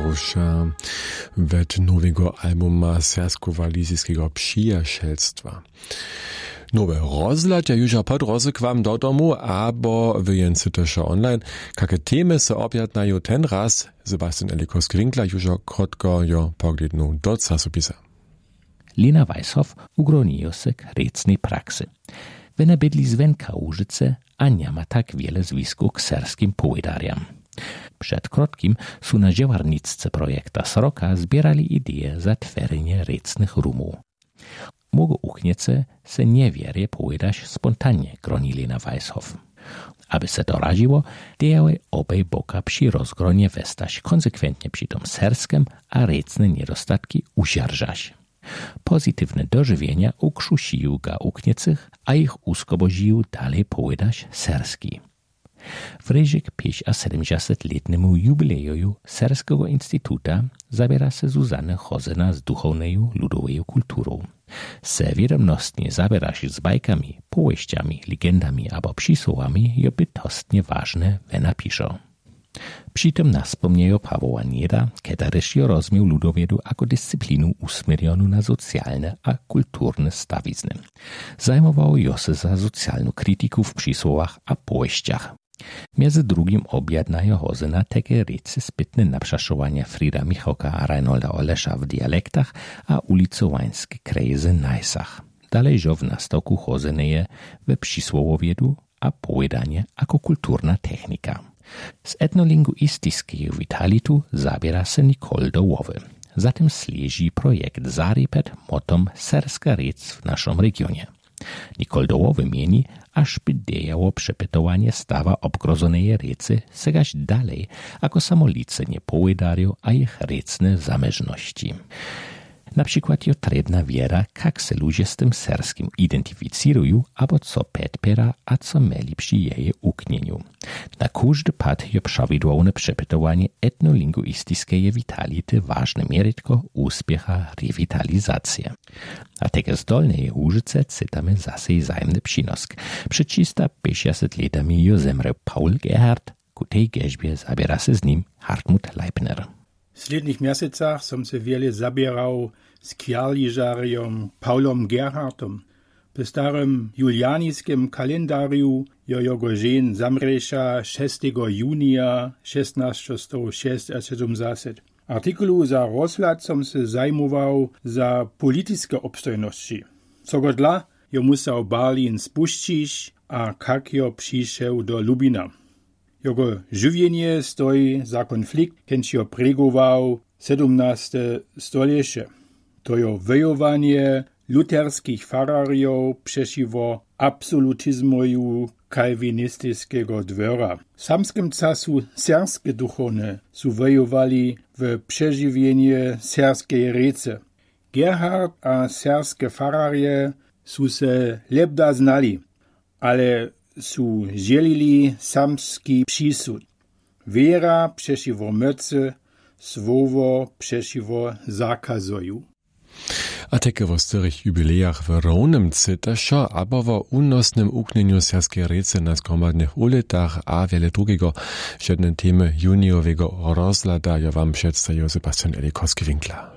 Jarusza wet nowego albuma Sersko-Walizijskiego przyjacielstwa. Nowe rozladźa już pod rozekwam do domu, abo wyjęcy też online. Kakie temy se objadnają ten raz, Sebastian Elikowski-Winkler już krótko jo poglednął do czasopisa. Lena Weishoff ugronijo se k recnej praksy. Wena bydli z Wenka Łużyce, a nie ma tak wiele zwisku k serskim powiedariam. Przed krótkim su na działarnicce projekta Sroka zbierali idee za tworzenie recnych rumów. Mogo uchniece se niewierie powiedać spontanie, groni Lena Weishoff. Aby se to radziło, dejały obej boka przy rozgronie westać konsekwentnie przy tom serskim, a recne niedostatki uziarżać. Pozytywne dożywienia ukrzusił ga ukniecych, a ich uskoboził dalej powiedać serski. W ryżyk 75-letnemu jubileju Serskiego Instytuta zabiera se Zuzanna Hozena z duchowneju ludowej kulturą. Se wiadomostnie zabiera się z bajkami, powieściami, legendami albo przysłowami jo bytostnie ważne wena piszą. Przy tym naspomniejo Pawła Nieda, kiedyś jo rozmiał ludowiedu jako dyscyplinu usmierzoną na socjalne a kulturne stawizny. Zajmowało jo se za socjalną krytykę w przysłowach a powieściach. Między drugim objadnajo Hozena takie rece spytne naprzaszowania Frida Michałka a Reinolda Olesza w dialektach a ulicowańskie krejzy najsach. Dalej jo w nastoku Hozeneje we przysłowowiedu a powiedanie jako kulturna technika. Z etnolinguistyskiego witalitu zabiera se Nicole Dołowy. Zatem slieży projekt Zaripet motom Serska rec w naszym regionie. Nicole Dołowy mieni, aż by dejało przepytowanie stawa obgrozonej recy segać dalej, jako samolice nie powiedarią, a ich recne zamężności. Na przykład jo trebna wiera, jak se ludzie z tym serskim identyficują, albo co podpiera, a co mieli przy jej uknieniu. Na każdy pad jo prawidłowne przepytowanie etnolinguistycznej witality ważne mieritko uspiecha rewitalizację. A takie zdolne Łużyce cytamy zase zajemny przynosk. Przed 350 latami jo zemrał Paul Gerhardt, ku tej geźbie zabiera se z nim Hartmut Leibner. W slednych miesecach som se wiele zabierał z kjarliżariom Paulom Gerhardtom. Po starym julianiskim kalendariu jego żen zamresza 6 junia 1676. Artykulu za rozhľad som se zajmował za polityczne obstojności. Co go dla, jo musał Berlin spuścić, a kak jo przyszedł do Lubina. Jego żywienie stoi za konflikt, kęć jo pregował 17. stolecie. To jo wojowanie luterskich farariów przeciwko absolutyzmoju kalwinistycznego dwora. W samskim czasu serskie duchowne su wojowali w przeżywienie serskiej rece. Gerhard a serskie fararie su se lebda znali, ale su dzielili samski przysud. Wiera przeciwko mocy, słowo przeciwko zakazoju. A takie w starych jubilejach w równym cytasza, albo w unosnym uknieniu serskiej rece na zgromadnych ulicach, a wiele drugiego, żadne temy juniowego rozlada ja wam przedstawił Sebastian Elikowski-Winkler.